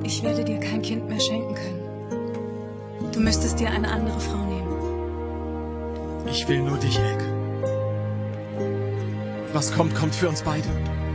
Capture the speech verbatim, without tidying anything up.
Ich werde dir kein Kind mehr schenken können. Du müsstest dir eine andere Frau nehmen. Ich will nur dich, Elke. Was kommt, kommt für uns beide.